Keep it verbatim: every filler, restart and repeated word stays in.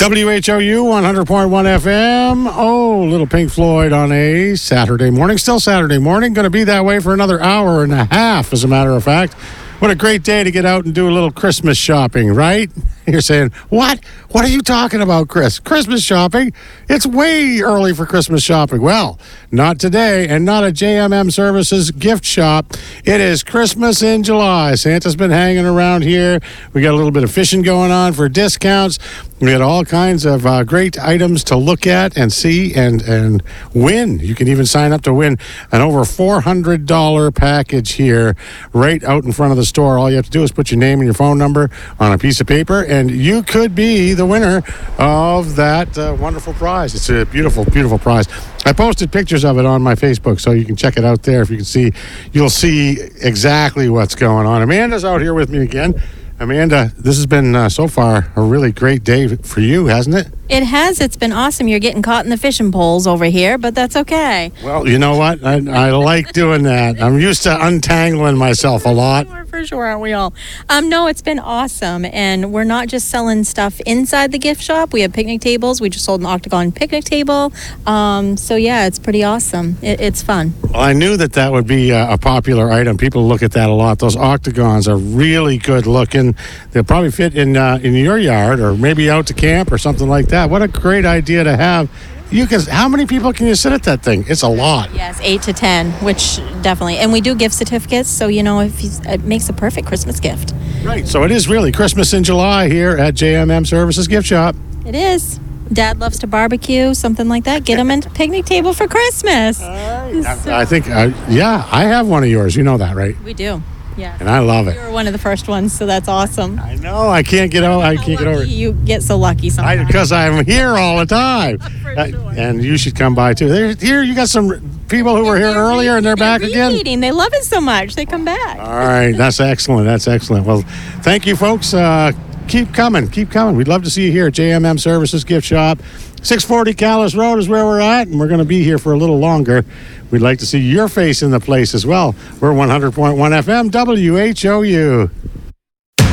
W H O U one hundred point one F M. Oh, little Pink Floyd on a Saturday morning. Still Saturday morning. Going to be that way for another hour and a half, as a matter of fact. What a great day to get out and do a little Christmas shopping, right? You're saying, what? What are you talking about, Chris? Christmas shopping? It's way early for Christmas shopping. Well, not today, and not at J M M Services gift shop. It is Christmas in July. Santa's been hanging around here. We got a little bit of fishing going on for discounts. We got all kinds of uh, great items to look at and see and, and win. You can even sign up to win an over four hundred dollars package here right out in front of the store. All you have to do is put your name and your phone number on a piece of paper, and you could be the winner of that uh, wonderful prize. It's a beautiful, beautiful prize. I posted pictures of it on my Facebook, so you can check it out there. If you can see, you'll see exactly what's going on. Amanda's out here with me again. Amanda, this has been uh, so far a really great day for you, hasn't it? It has. It's been awesome. You're getting caught in the fishing poles over here, but that's okay. Well, you know what? I, I like doing that. I'm used to untangling myself a lot. For sure, for sure, aren't we all? Um, no, it's been awesome, and we're not just selling stuff inside the gift shop. We have picnic tables. We just sold an Octagon picnic table. Um, so, yeah, it's pretty awesome. It, it's fun. Well, I knew that that would be a, a popular item. People look at that a lot. Those Octagons are really good looking. They'll probably fit in uh, in your yard or maybe out to camp or something like that. What a great idea to have. You can. How many people can you sit at that thing? It's a lot. Yes, eight to ten, which definitely. And we do gift certificates, so, you know, if you, it makes a perfect Christmas gift. Right. So it is really Christmas in July here at J M M Services Gift Shop. It is. Dad loves to barbecue, something like that. Get him a picnic table for Christmas. All right. So, I, I think, uh, yeah, I have one of yours. You know that, right? We do. Yeah. And I love it. You were one of the first ones, so that's awesome. I know. I can't get over. I can't get over it. You get so lucky sometimes. Because I'm here all the time. For Uh, sure. and you should come by too. There, here, you got some people who were here They're earlier and they're back again. repeating. They love it so much. They come back. All right, that's excellent. That's excellent. Well, thank you, folks. Uh, keep coming. Keep coming. We'd love to see you here at J M M Services Gift Shop. six forty Callis Road is where we're at, and we're going to be here for a little longer. We'd like to see your face in the place as well. We're one hundred point one F M, W H O U.